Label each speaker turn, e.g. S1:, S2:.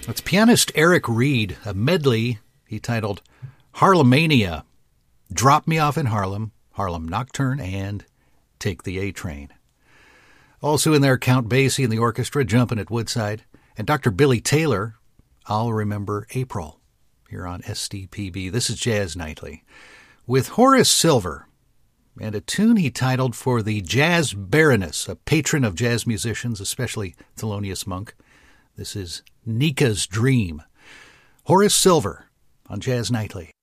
S1: It's pianist Eric Reed, a medley he titled Harlemania, Drop Me Off in Harlem, Harlem Nocturne, and Take the A-Train. Also in there, Count Basie and the orchestra jumping at Woodside, and Dr. Billy Taylor, I'll Remember April, here on SDPB. This is Jazz Nightly, with Horace Silver, and a tune he titled for the Jazz Baroness, a patron of jazz musicians, especially Thelonious Monk. This is Nika's Dream. Horace Silver on Jazz Nightly.